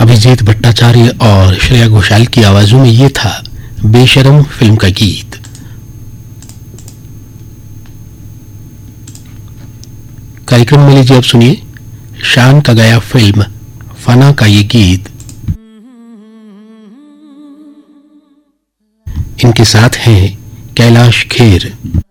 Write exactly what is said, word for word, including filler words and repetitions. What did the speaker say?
अभिजीत भट्टाचार्य और श्रेया घोषाल की आवाजों में ये था बेशरम फिल्म का गीत। कार्यक्रम में लीजिए अब सुनिए शान का गाया फिल्म फना का ये गीत। इनके साथ हैं कैलाश खेर।